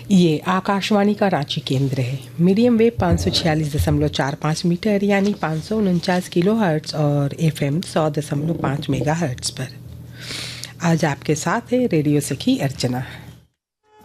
ये आकाशवाणी का रांची केंद्र है। मीडियम वेव 546.45 मीटर यानी 549 किलो हर्ट्ज़ और FM 100.5 मेगा हर्ट्ज़ पर। आज आपके साथ है रेडियो सखी अर्चना।